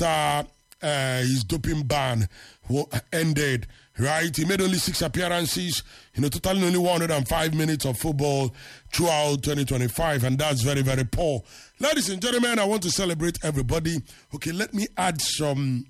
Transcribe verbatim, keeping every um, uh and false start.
after uh, his doping ban ended. Right, he made only six appearances, you know, totaling only one hundred five minutes of football throughout twenty twenty-five, and that's very, very poor. Ladies and gentlemen, I want to celebrate everybody. Okay, let me add some